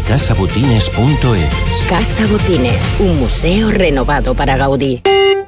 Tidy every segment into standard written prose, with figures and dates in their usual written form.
casabotines.es. Casa Botines, un museo renovado para Gaudí.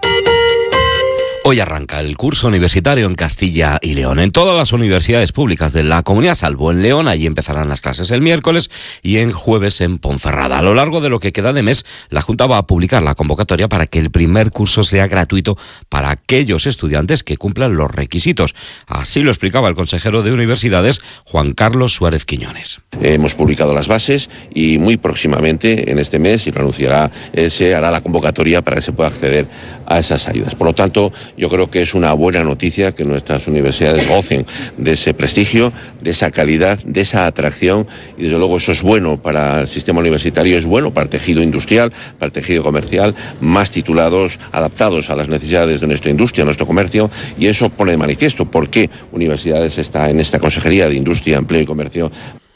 Hoy arranca el curso universitario en Castilla y León. En todas las universidades públicas de la comunidad, salvo en León, allí empezarán las clases el miércoles y en jueves en Ponferrada. A lo largo de lo que queda de mes, la Junta va a publicar la convocatoria para que el primer curso sea gratuito para aquellos estudiantes que cumplan los requisitos. Así lo explicaba el consejero de Universidades, Juan Carlos Suárez Quiñones. Hemos publicado las bases y muy próximamente, en este mes, y lo anunciará, se hará la convocatoria para que se pueda acceder a esas ayudas. Por lo tanto, yo creo que es una buena noticia que nuestras universidades gocen de ese prestigio, de esa calidad, de esa atracción, y desde luego eso es bueno para el sistema universitario, es bueno para el tejido industrial, para el tejido comercial, más titulados, adaptados a las necesidades de nuestra industria, nuestro comercio, y eso pone de manifiesto por qué Universidades está en esta Consejería de Industria, Empleo y Comercio.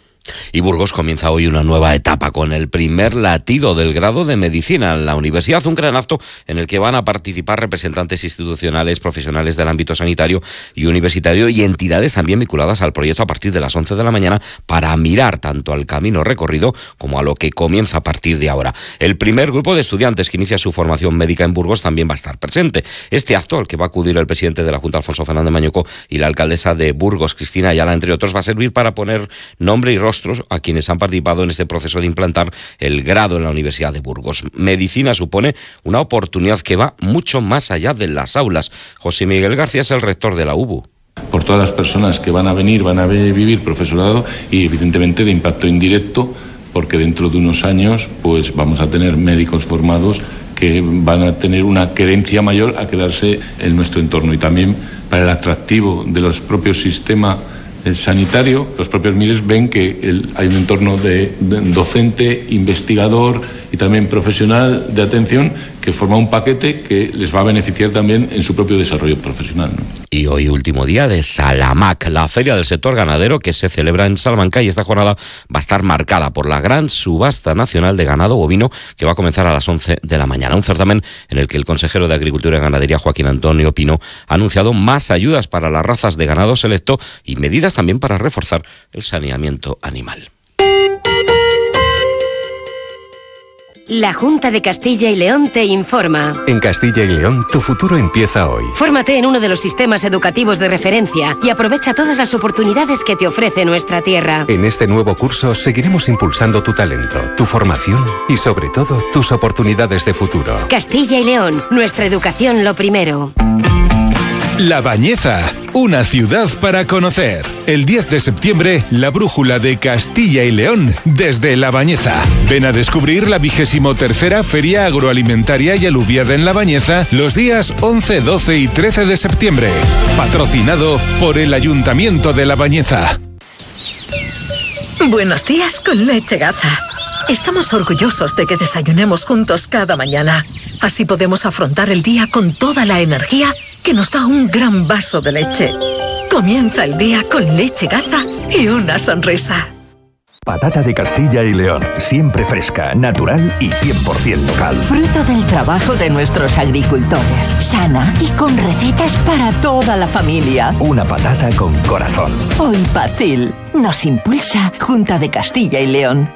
Y Burgos comienza hoy una nueva etapa con el primer latido del grado de Medicina en la universidad, un gran acto en el que van a participar representantes institucionales, profesionales del ámbito sanitario y universitario y entidades también vinculadas al proyecto a partir de las 11 de la mañana para mirar tanto al camino recorrido como a lo que comienza a partir de ahora. El primer grupo de estudiantes que inicia su formación médica en Burgos también va a estar presente. Este acto, al que va a acudir el presidente de la Junta, Alfonso Fernández Mañueco, y la alcaldesa de Burgos, Cristina Ayala, entre otros, va a servir para poner nombre y rostro a quienes han participado en este proceso de implantar el grado en la Universidad de Burgos. Medicina supone una oportunidad que va mucho más allá de las aulas. José Miguel García es el rector de la UBU. Por todas las personas que van a venir, van a vivir profesorado y evidentemente de impacto indirecto, porque dentro de unos años pues vamos a tener médicos formados que van a tener una querencia mayor a quedarse en nuestro entorno, y también para el atractivo de los propios sistemas sanitario. Los propios MIRES ven que hay un entorno de docente, investigador y también profesional de atención que forma un paquete que les va a beneficiar también en su propio desarrollo profesional, ¿no? Y hoy último día de Salamac, la feria del sector ganadero que se celebra en Salamanca, y esta jornada va a estar marcada por la gran subasta nacional de ganado bovino que va a comenzar a las 11 de la mañana. Un certamen en el que el consejero de Agricultura y Ganadería, Joaquín Antonio Pino, ha anunciado más ayudas para las razas de ganado selecto y medidas también para reforzar el saneamiento animal. La Junta de Castilla y León te informa. En Castilla y León, tu futuro empieza hoy. Fórmate en uno de los sistemas educativos de referencia y aprovecha todas las oportunidades que te ofrece nuestra tierra. En este nuevo curso seguiremos impulsando tu talento, tu formación y sobre todo tus oportunidades de futuro. Castilla y León, nuestra educación lo primero. La Bañeza, una ciudad para conocer. El 10 de septiembre, la brújula de Castilla y León desde La Bañeza. Ven a descubrir la 23ª Feria Agroalimentaria y Aluviada en La Bañeza los días 11, 12 y 13 de septiembre. Patrocinado por el Ayuntamiento de La Bañeza. Buenos días con Leche Gaza. Estamos orgullosos de que desayunemos juntos cada mañana. Así podemos afrontar el día con toda la energía que nos da un gran vaso de leche. Comienza el día con Leche Gaza y una sonrisa. Patata de Castilla y León, siempre fresca, natural y 100% local. Fruto del trabajo de nuestros agricultores, sana y con recetas para toda la familia. Una patata con corazón. Hoy Pacil nos impulsa Junta de Castilla y León.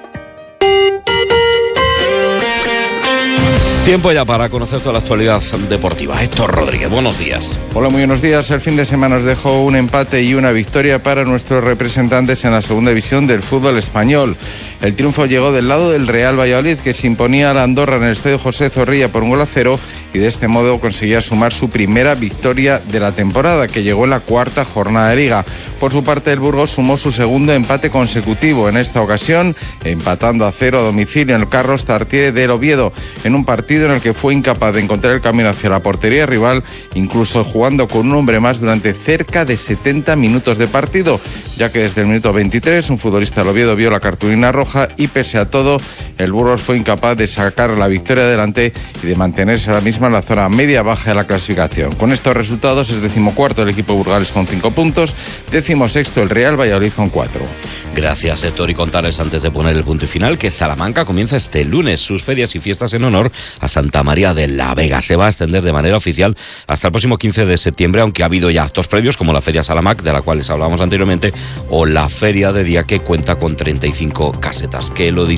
Tiempo ya para conocer toda la actualidad deportiva. Héctor Rodríguez, buenos días. Hola, muy buenos días. El fin de semana nos dejó un empate y una victoria para nuestros representantes en la segunda división del fútbol español. El triunfo llegó del lado del Real Valladolid, que se imponía a la Andorra en el Estadio José Zorrilla por 1-0 y de este modo conseguía sumar su primera victoria de la temporada, que llegó en la cuarta jornada de Liga. Por su parte, el Burgos sumó su segundo empate consecutivo, en esta ocasión empatando a 0 a domicilio en el Carlos Tartiere del Oviedo, en un partido en el que fue incapaz de encontrar el camino hacia la portería rival, incluso jugando con un hombre más durante cerca de 70 minutos de partido, ya que desde el minuto 23 un futbolista del Oviedo vio la cartulina roja y pese a todo el Burgos fue incapaz de sacar la victoria adelante y de mantenerse ahora mismo en la zona media-baja de la clasificación. Con estos resultados es 14º el equipo burgalés con 5 puntos, 16º el Real Valladolid con 4. Gracias, Héctor. Y contarles antes de poner el punto y final que Salamanca comienza este lunes sus ferias y fiestas en honor a Santa María de la Vega. Se va a extender de manera oficial hasta el próximo 15 de septiembre, aunque ha habido ya actos previos como la Feria Salamac, de la cual les hablábamos anteriormente, o la Feria de Día, que cuenta con 35 casetas. Que lo